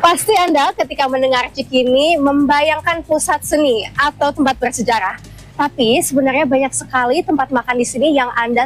Pasti Anda ketika mendengar Cikini membayangkan pusat seni atau tempat bersejarah. Tapi sebenarnya banyak sekali tempat makan di sini yang Anda